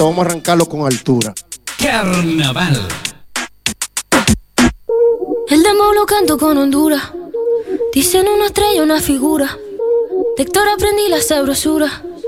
esto vamos a arrancarlo con altura. Carnaval. El demo lo canto con Honduras. Dicen una estrella, una figura. De Héctor aprendí la sabrosura.